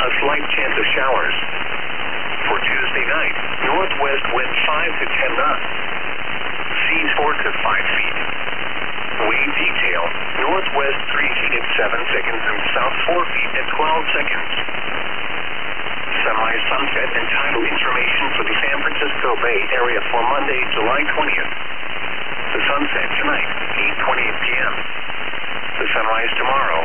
A slight chance of showers. For Tuesday night, northwest wind 5 to 10 knots. Seas 4 to 5 feet. Wave detail, northwest 3 feet at 7 seconds and south 4 feet at 12 seconds. Sunrise, sunset, and tidal information for the San Francisco Bay Area for Monday, July 20th. The sunset tonight, 8:28 p.m. The sunrise tomorrow,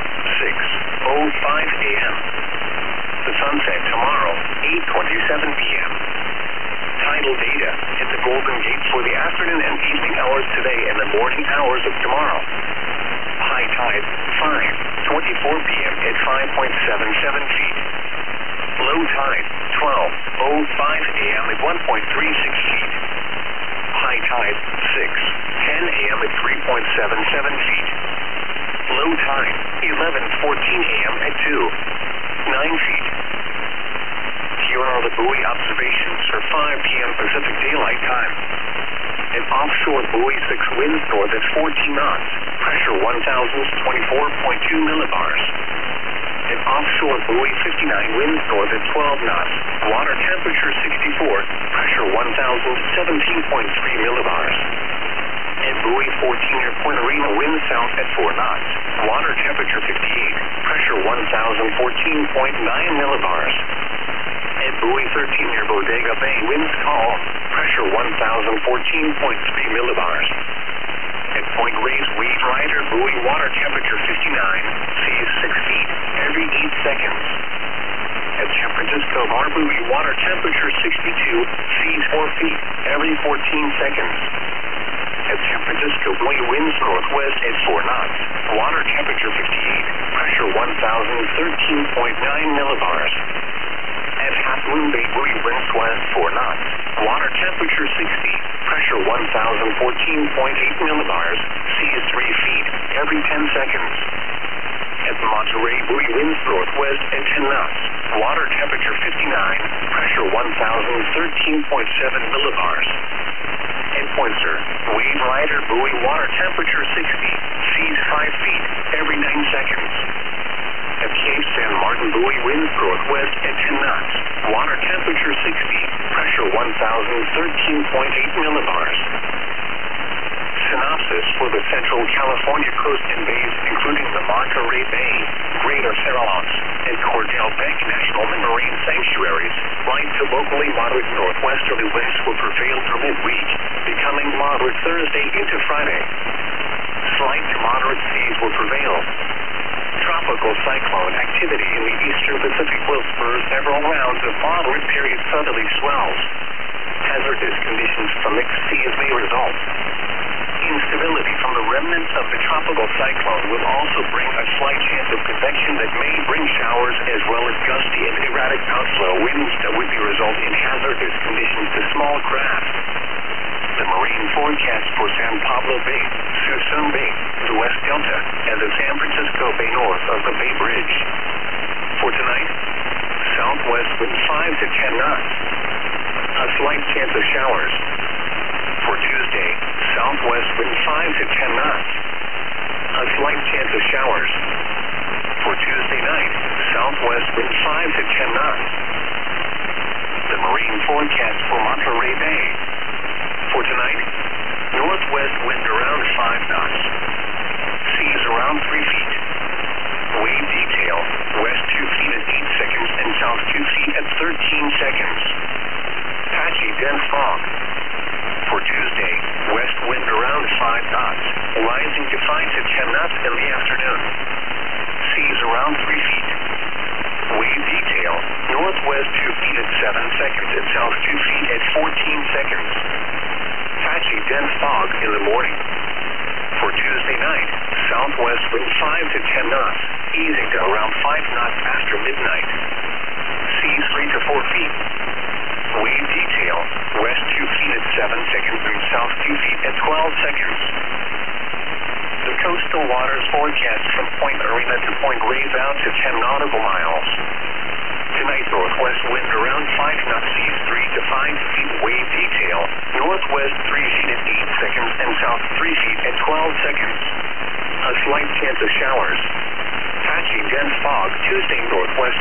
6:05 a.m. The sunset tomorrow, 8:27 p.m. Tidal data at the Golden Gate for the afternoon and evening hours today and the morning hours of tomorrow. High tide, 5:24 p.m. at 5.77 feet. Low tide, 12:05 a.m. at 1.36 feet. High tide, 6:10 a.m. at 3.77 feet. Low tide, 11:14 a.m. at 2.9 feet. Here are the buoy observations for 5 p.m. Pacific Daylight Time. An offshore buoy 6 winds north at 14 knots, pressure 1,024.2 millibars. An offshore buoy 59 winds north at 12 knots, water temperature 64, pressure 1,017.3 millibars. And buoy 14 near Point Arena winds south at 4 knots, water temperature 58, pressure 1,014.9 millibars. And buoy 13 near Bodega Bay winds calm, pressure 1,014.3 millibars. At Point Reyes Wave Rider buoy water temperature 59, seas 6 feet every 8 seconds. At San Francisco Bar buoy water temperature 62, seas 4 feet every 14 seconds. At San Francisco buoy winds northwest at 4 knots, water temperature 58, pressure 1,013.9 millibars. At Half Moon Bay buoy winds west 4 knots, water temperature 60, pressure 1,014.8 millibars, seas 3 feet every 10 seconds. At Monterey buoy winds northwest at 10 knots, water temperature 59, pressure 1,013.7 millibars. At Poinsett, Wave Rider buoy water temperature 60, seas 5 feet every 9 seconds. At Cape San Martin buoy winds northwest at 10 knots, water temperature 60, pressure 1,013.8 millibars. Synopsis for the Central California coast and bays, including the Monterey Bay, Greater Farallones, and Cordell Bank National Marine Sanctuaries, light to locally moderate northwesterly winds will prevail through midweek, becoming moderate Thursday into Friday. Slight to moderate seas will prevail. Tropical cyclone activity in the eastern Pacific will spur several rounds of moderate period southerly swells. Hazardous conditions from mixed seas may result. Instability from the remnants of the tropical cyclone will also bring a slight chance of convection that may bring showers as well as gusty and erratic outflow winds that would result in hazardous conditions to small craft. The marine forecast for San Pablo Bay, Suisun Bay, the West Delta, and the San Francisco Bay north of the Bay Bridge. For tonight, southwest wind 5 to 10 knots. A slight chance of showers. For Tuesday, southwest wind 5 to 10 knots. A slight chance of showers. For Tuesday night, southwest wind 5 to 10 knots. The marine forecast for Monterey Bay. For tonight, northwest wind around 5 knots. Seas around 3 feet. Wave detail, west 2 feet at 8 seconds and south 2 feet at 13 seconds. Patchy dense fog. For Tuesday, west wind around 5 knots, rising to 5 to 10 knots in the afternoon. Seas around 3 feet. Wave detail, northwest 2 feet at 7 seconds and south 2 feet at 14 seconds. Patchy dense fog in the morning. For Tuesday night, southwest wind 5 to 10 knots, easing to around 5 knots after midnight. Seas 3 to 4 feet. Wave detail, west 2 feet at 7 seconds and south 2 feet at 12 seconds. The coastal waters forecast from Point Arena to Point Reyes out to 10 nautical miles. Tonight, northwest wind around 5 knots, seas 3 to 5 feet. Wave detail, northwest 3 feet at 8 seconds and south 3 feet at 12 seconds. A slight chance of showers. Patchy dense fog, Tuesday northwest